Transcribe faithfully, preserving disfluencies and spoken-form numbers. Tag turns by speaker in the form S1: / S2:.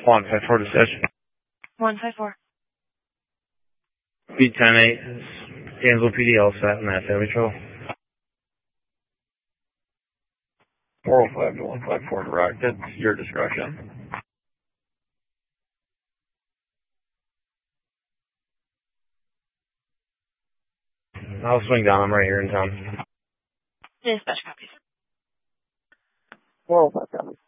S1: one five four to station.
S2: one five four.
S1: B ten eight. Gainesville P D all set in that family trouble. four oh five to one five four direct. That's your discretion. I'll swing down. I'm right here in town.
S2: Dispatch copies.
S1: four oh five copies.